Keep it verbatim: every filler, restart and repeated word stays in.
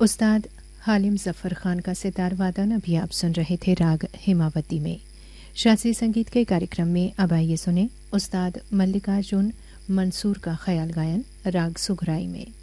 उस्ताद हालिम जफ़र खान का सितार वादन अभी आप सुन रहे थे राग हिमावती में। शास्त्रीय संगीत के कार्यक्रम में अब आइए सुने उस्ताद मल्लिकार्जुन मंसूर का ख्याल गायन राग सुघराई में।